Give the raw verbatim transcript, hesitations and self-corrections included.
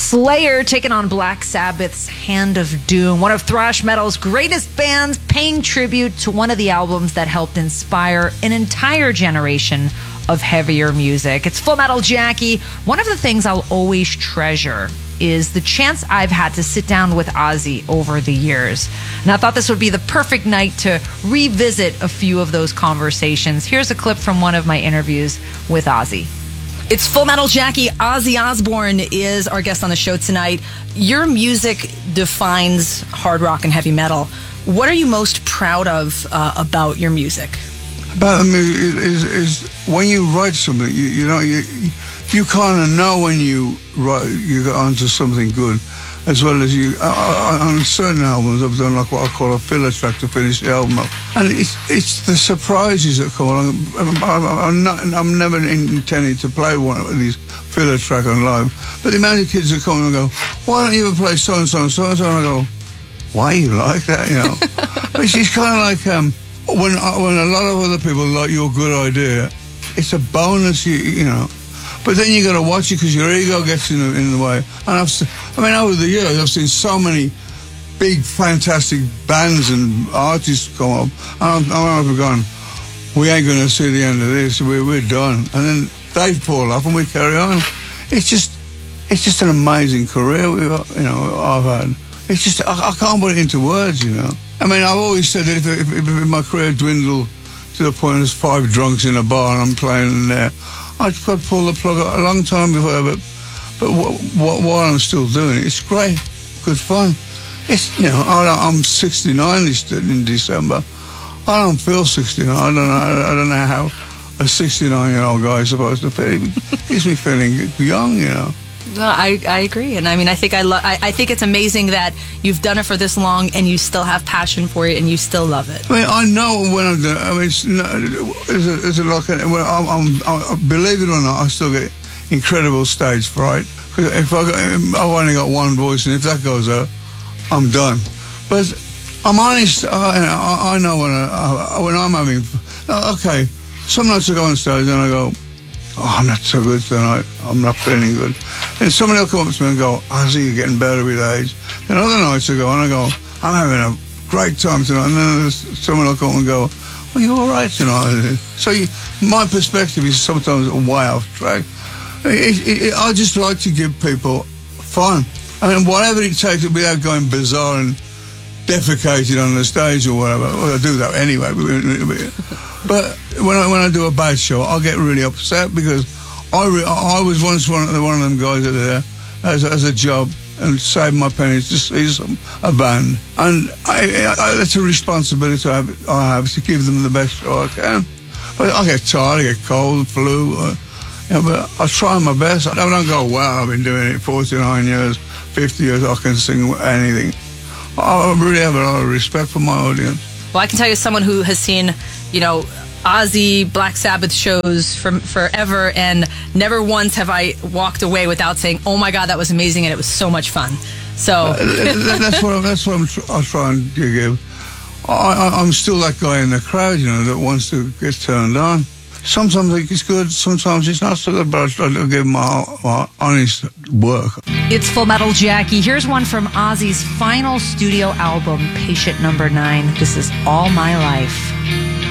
Slayer taking on Black Sabbath's Hand of Doom, one of thrash metal's greatest bands, paying tribute to one of the albums that helped inspire an entire generation of heavier music. It's Full Metal Jackie. One of the things I'll always treasure is the chance I've had to sit down with Ozzy over the years. And I thought this would be the perfect night to revisit a few of those conversations. Here's a clip from one of my interviews with Ozzy. It's Full Metal Jackie. Ozzy Osbourne is our guest on the show tonight. Your music defines hard rock and heavy metal. What are you most proud of uh, about your music? About music is, is when you write something, you, you know, you you kind of know when you write, you get onto something good, as well as you. Uh, on certain albums, I've done like what I call a filler track to finish the album up, and it's it's the surprises that come along. I'm, I'm, not, I'm never intending to play one of these filler track on live, but the amount of kids that come and go, "Why don't you ever play so and so and so and so?" And I go, "Why you like that?" You know, which is kind of like um, when when a lot of other people like your good idea, it's a bonus. You you know. But then you got to watch it because your ego gets in the, in the way. And I've, I mean, over the years, I've seen so many big, fantastic bands and artists come up, and I'm, I've gone, we ain't going to see the end of this. We're, we're done. And then they fall off, and we carry on. It's just, it's just an amazing career we, you know, I've had. It's just, I, I can't put it into words, you know. I mean, I've always said that if, if, if my career dwindled to the point there's five drunks in a bar and I'm playing in there, I'd pull the plug a long time before, but but what, what, while I'm still doing it, it's great, good fun. It's, you know, I, I'm sixty-nine this, in December. I don't feel sixty-nine. I don't know. I don't know how a sixty-nine-year-old guy is supposed to feel. It gives me feeling young, you know. No, I, I agree, and I mean, I think I, lo- I I think it's amazing that you've done it for this long and you still have passion for it and you still love it. I mean, I know when I'm doing. I mean, it's, no, it's, a, it's a like a, when I'm, I'm, I'm, believe it or not, I still get incredible stage fright. If I got, I've only got one voice, and if that goes out, I'm done. But I'm honest. I, I, I know when I, when I'm having. Okay, some nights I go on stage and I go, oh, I'm not so good tonight. I'm not feeling good. And somebody will come up to me and go, Ozzy, you're getting better with age. And other nights I go and I go, I'm having a great time tonight. And then someone will come and go, well, you're all right tonight. So you, my perspective is sometimes way off track. It, it, it, I just like to give people fun. I mean, whatever it takes without going bizarre and defecating on the stage or whatever. Well, I do that anyway. But when I when I do a bad show, I get really upset because I re, I was once one of the, one of them guys that are there as as a job and saved my pennies to see some a band, and I, I, that's a responsibility I have, I have to give them the best show I can. But I get tired, I get cold, flu, uh, you know, but I try my best. I don't go, wow, I've been doing it forty-nine years, fifty years, I can sing anything. I really have a lot of respect for my audience. Well, I can tell you, as someone who has seen, you know, Ozzy, Black Sabbath shows from forever, and never once have I walked away without saying, "Oh my God, that was amazing," and it was so much fun. So uh, that's what that's what I'm, tr- I'm trying to give. I, I, I'm still that guy in the crowd, you know, that wants to get turned on. Sometimes I think it's good, sometimes it's not so good, but I try to give my, my honest work. It's Full Metal Jackie. Here's one from Ozzy's final studio album, Patient Number Nine. This is All My Life.